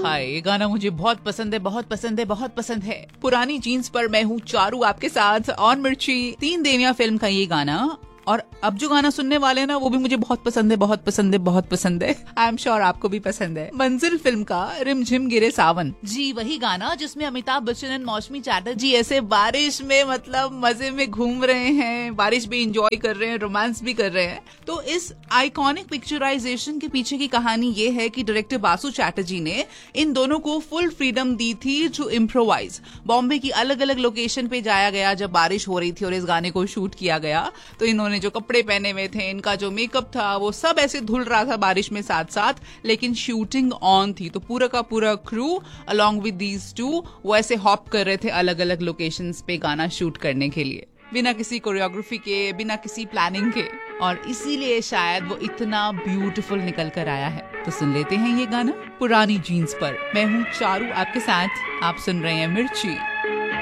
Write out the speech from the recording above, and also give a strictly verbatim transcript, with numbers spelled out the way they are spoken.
हाय, ये गाना मुझे बहुत पसंद है, बहुत पसंद है, बहुत पसंद है। पुरानी जीन्स पर मैं हूँ चारू आपके साथ ऑन मिर्ची, तीन देवियां फिल्म का ये गाना। और अब जो गाना सुनने वाले हैं ना, वो भी मुझे बहुत पसंद है, बहुत पसंद है, बहुत पसंद है। आई एम श्योर आपको भी पसंद है। मंजिल फिल्म का रिमझिम गिरे सावन, जी वही गाना जिसमें अमिताभ बच्चन और मौसमी चैटर्जी ऐसे बारिश में मतलब मजे में घूम रहे हैं, बारिश भी इंजॉय कर रहे हैं, रोमांस भी कर रहे हैं। तो इस आइकॉनिक पिक्चराइजेशन के पीछे की कहानी ये है कि डायरेक्टर बासु चैटर्जी ने इन दोनों को फुल फ्रीडम दी थी टू इम्प्रोवाइज। बॉम्बे की अलग अलग लोकेशन पे जाया गया जब बारिश हो रही थी और इस गाने को शूट किया गया। तो इन्होंने जो कपड़े पहने हुए थे, इनका जो मेकअप था, वो सब ऐसे धुल रहा था बारिश में साथ साथ, लेकिन शूटिंग ऑन थी। तो पूरा का पूरा crew along with these two वो ऐसे हॉप कर रहे थे अलग अलग लोकेशंस पे गाना शूट करने के लिए, बिना किसी कोरियोग्राफी के, बिना किसी प्लानिंग के। और इसीलिए शायद वो इतना ब्यूटीफुल निकल कर आया है। तो सुन लेते हैं ये गाना पुरानी जीन्स पर। मैं हूँ चारू आपके साथ, आप सुन रहे हैं मिर्ची।